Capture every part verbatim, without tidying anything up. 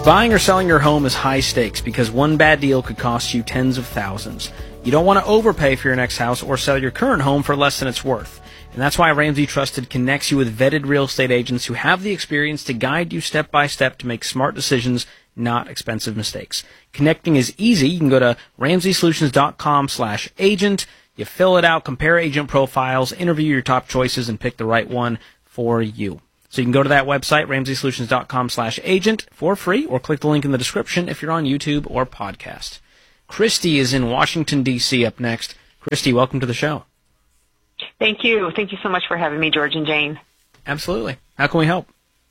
Buying or selling your home is high stakes because one bad deal could cost you tens of thousands. You don't want to overpay for your next house or sell your current home for less than it's worth. And that's why Ramsey Trusted connects you with vetted real estate agents who have the experience to guide you step by step to make smart decisions, not expensive mistakes. Connecting is easy. You can go to ramsey solutions dot com slash agent. You fill it out, compare agent profiles, interview your top choices, and pick the right one for you. So you can go to that website, ramsey solutions dot com slash agent, for free, or click the link in the description if you're on YouTube or podcast. Christy is in Washington, D C up next. Christy, welcome to the show. Thank you. Thank you so much for having me, George and Jane. Absolutely. How can we help?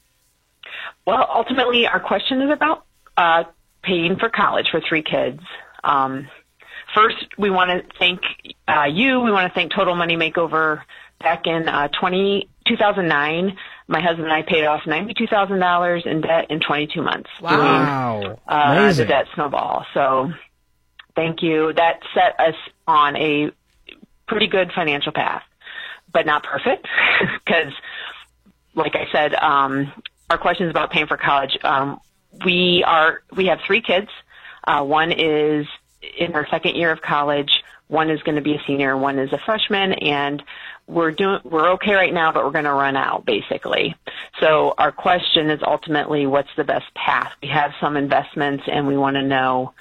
Well, ultimately, our question is about uh, paying for college for three kids. Um, first, we want to thank uh, you. We want to thank Total Money Makeover. Back in uh, twenty, two thousand nine, my husband and I paid off ninety-two thousand dollars in debt in twenty-two months. Wow. Doing, uh, Amazing. the debt snowball. So thank you. That set us on a pretty good financial path, but not perfect because, like I said, um, our question is about paying for college. Um, we are we have three kids. Uh, one is in her second year of college. One is going to be a senior. One is a freshman, and we're doing we're okay right now, but we're going to run out basically. So our question is ultimately, what's the best path? We have some investments, and we want to know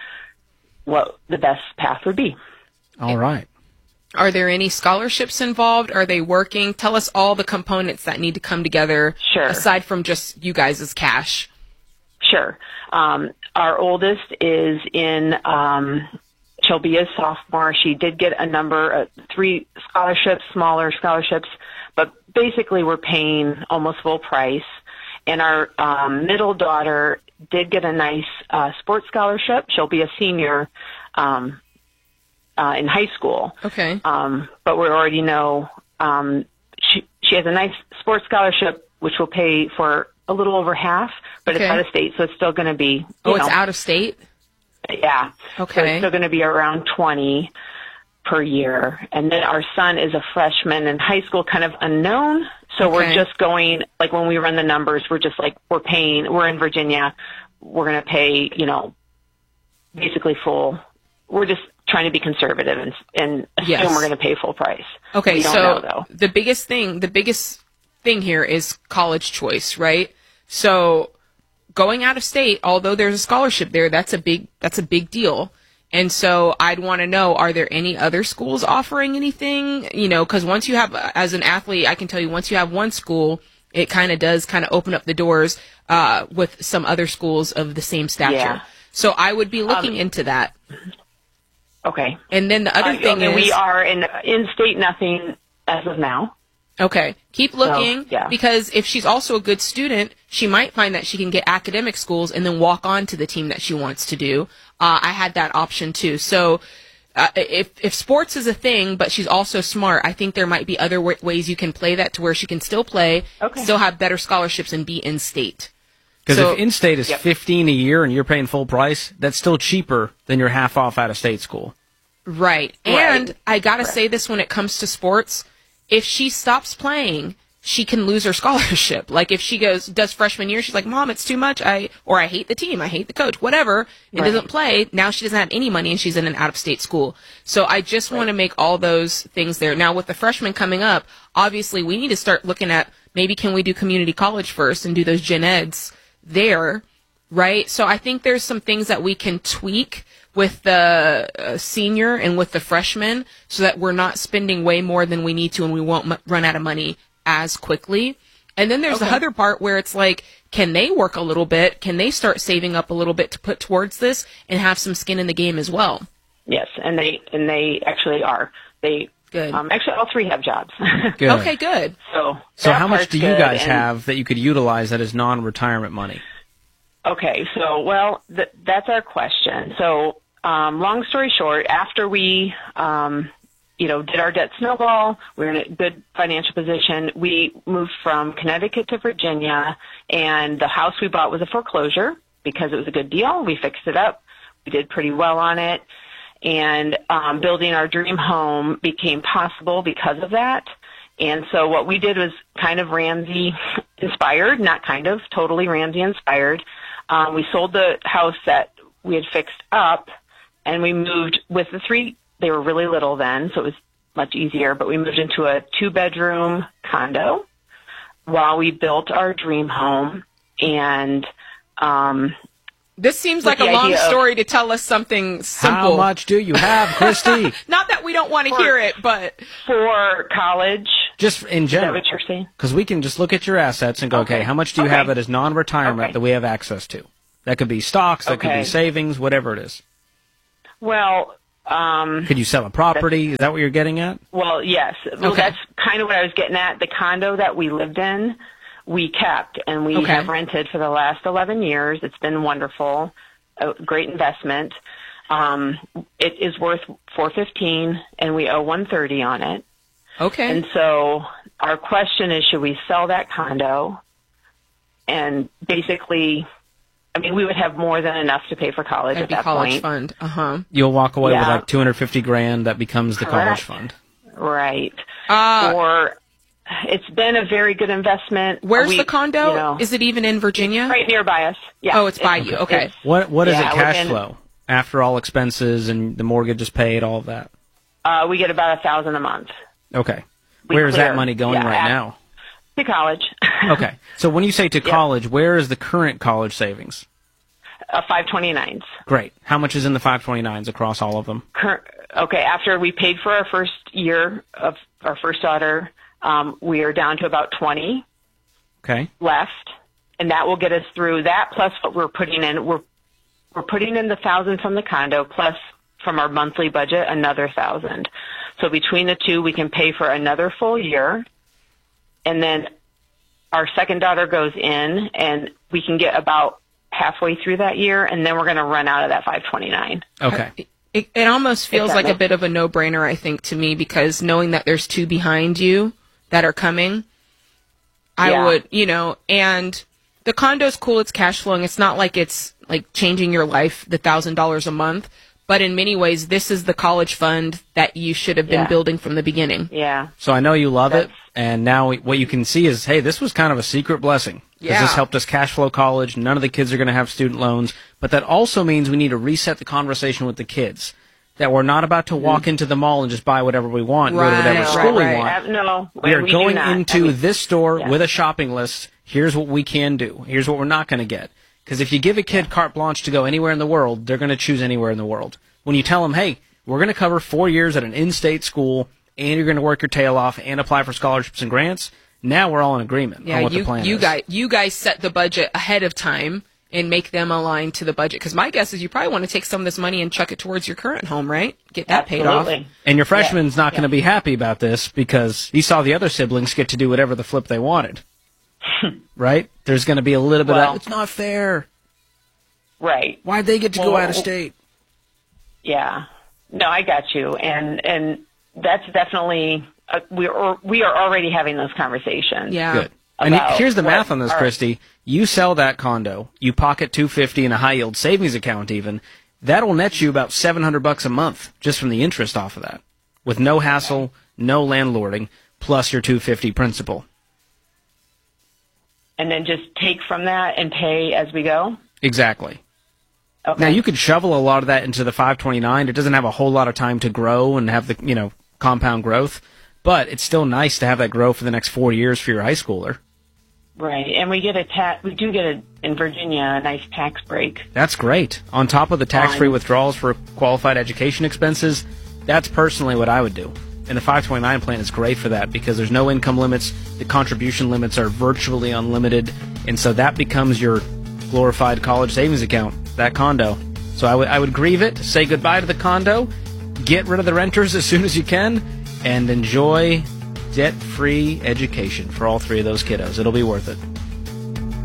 what the best path would be. All right. Are there any scholarships involved? Are they working? Tell us all the components that need to come together, sure. aside from just you guys' cash. Sure. Um, our oldest is in, um, she'll be a sophomore. She did get a number of three scholarships, smaller scholarships, but basically we're paying almost full price. And our um, middle daughter did get a nice uh, sports scholarship. She'll be a senior um Uh, in high school. Okay. Um, but we already know um, she she has a nice sports scholarship, which will pay for a little over half, but okay. it's out of state, so it's still going to be. You oh, know, it's out of state? Yeah. Okay. So it's still going to be around twenty per year. And then our son is a freshman in high school, kind of unknown. So okay. we're just going, like when we run the numbers, we're just like, we're paying, we're in Virginia, we're going to pay, you know, basically full. We're just trying to be conservative and, and assume yes. we're going to pay full price. Okay, we don't so know, though. the biggest thing, the biggest thing here is college choice, right? So going out of state, although there's a scholarship there, that's a big, that's a big deal. And so I'd want to know, are there any other schools offering anything? You know, because once you have, as an athlete, I can tell you, once you have one school, it kind of does kind of open up the doors uh, with some other schools of the same stature. Yeah. So I would be looking um, into that. Okay. And then the other uh, thing okay, is... we are in in-state nothing as of now. Okay. Keep looking, so, yeah. because if she's also a good student, she might find that she can get academic schools and then walk on to the team that she wants to do. Uh, I had that option too. So uh, if if sports is a thing, but she's also smart, I think there might be other w- ways you can play that to where she can still play, okay. still have better scholarships, and be in-state. Because so, if in-state is yep. fifteen a year and you're paying full price, that's still cheaper than your half-off out-of-state school. Right. right. And I got to right. say this when it comes to sports, if she stops playing, she can lose her scholarship. Like if she goes, does freshman year, she's like, Mom, it's too much. I, or I hate the team. I hate the coach, whatever. And right. doesn't play. Now she doesn't have any money and she's in an out-of-state school. So I just right. want to make all those things there. Now with the freshmen coming up, obviously we need to start looking at maybe can we do community college first and do those gen eds there. Right. So I think there's some things that we can tweak with the uh, senior and with the freshman so that we're not spending way more than we need to and we won't m- run out of money as quickly. And then there's okay. the other part where it's like, can they work a little bit? Can they start saving up a little bit to put towards this and have some skin in the game as well? Yes, and they and they actually are. They good. Um, actually, all three have jobs. Good. Okay, good. So, so how much do you guys and, have that you could utilize that is non-retirement money? Okay, so, well, th- that's our question. So, um, long story short, after we, um, you know, did our debt snowball, we were in a good financial position. We moved from Connecticut to Virginia, and the house we bought was a foreclosure because it was a good deal. We fixed it up. We did pretty well on it. And um, building our dream home became possible because of that. And so what we did was kind of Ramsey inspired, not kind of, totally Ramsey inspired. Um, we sold the house that we had fixed up, and we moved with the three. They were really little then, so it was much easier. But we moved into a two-bedroom condo while we built our dream home. And um, this seems like a long story of, to tell us something simple. How much do you have, Christy? Not that we don't want to hear it, but for college. Just in general. Is that what you're saying? Because we can just look at your assets and go, okay, okay how much do you okay. have that is non-retirement okay. that we have access to? That could be stocks, that okay. could be savings, whatever it is. Well, um... could you sell a property? Is that what you're getting at? Well, yes. Well, okay. That's kind of what I was getting at. The condo that we lived in, we kept, and we okay. have rented for the last eleven years. It's been wonderful, a great investment. Um, it is worth four hundred fifteen dollars, and we owe one hundred thirty dollars on it. Okay. And so our question is, should we sell that condo? And basically, I mean, we would have more than enough to pay for college That'd at be that college point. fund. Uh-huh. You'll walk away yeah. with like two hundred fifty grand that becomes the Correct. college fund. Right. Uh, or it's been a very good investment. Where's we, the condo? You know, is it even in Virginia? Right nearby us. Yeah. Oh, it's by it's, you. Okay. It's, what What is yeah, it cash within, flow after all expenses and the mortgage is paid, all of that? Uh, we get about a thousand a month. Okay. We where is clear, that money going yeah, right at, now? To college. Okay. So when you say to yep. college, where is the current college savings? Uh, five twenty-nines. Great. How much is in the five twenty-nines across all of them? Cur- okay, after we paid for our first year of our first daughter, um, we are down to about twenty okay. left, and that will get us through that plus what we're putting in. We're we're putting in the thousand from the condo plus from our monthly budget another thousand. So between the two, we can pay for another full year, and then our second daughter goes in, and we can get about halfway through that year, and then we're going to run out of that five twenty-nine. Okay. It, it almost feels like a bit of a no-brainer, I think, to me, because knowing that there's two behind you that are coming, I yeah. would, you know, and the condo's cool, it's cash flowing. It's not like it's like changing your life, the one thousand dollars a month, but in many ways, this is the college fund that you should have been yeah. building from the beginning. Yeah. So I know you love That's, it, and now what you can see is, hey, this was kind of a secret blessing. Because yeah. this helped us cash flow college. None of the kids are going to have student loans. But that also means we need to reset the conversation with the kids. That we're not about to walk mm. into the mall and just buy whatever we want, right, go to whatever right, school right. we want. Uh, no, we are we going do not. into I mean, this store yeah. with a shopping list. Here's what we can do. Here's what we're not going to get. Because if you give a kid yeah. carte blanche to go anywhere in the world, they're going to choose anywhere in the world. When you tell them, hey, we're going to cover four years at an in-state school, and you're going to work your tail off and apply for scholarships and grants, now we're all in agreement yeah, on what you, the plan you is. Guys, you guys set the budget ahead of time and make them align to the budget. Because my guess is you probably want to take some of this money and chuck it towards your current home, right? Get that Absolutely. paid off. And your freshman's yeah. not going to yeah. be happy about this because he saw the other siblings get to do whatever the flip they wanted. Right? There's going to be a little bit well, of, it's not fair. Right. Why'd they get to well, go out of state? Yeah. No, I got you. And and that's definitely, uh, we are, we are already having those conversations. Yeah. Good. And here's the math on this, Christy. You sell that condo, you pocket two hundred fifty dollars in a high yield savings account even, that'll net you about seven hundred bucks a month just from the interest off of that. With no hassle, no landlording, plus your two hundred fifty principal. And then just take from that and pay as we go? Exactly. Okay. Now you could shovel a lot of that into the five twenty-nine. It doesn't have a whole lot of time to grow and have the, you know, compound growth, but it's still nice to have that grow for the next four years for your high schooler. Right, and we get a tax. We do get a in Virginia a nice tax break. That's great. On top of the tax-free Fine. withdrawals for qualified education expenses, that's personally what I would do. And the five twenty-nine plan is great for that because there's no income limits. The contribution limits are virtually unlimited, and so that becomes your glorified college savings account, that condo. So I would I would grieve it, say goodbye to the condo, get rid of the renters as soon as you can, and enjoy debt-free education for all three of those kiddos. It'll be worth it.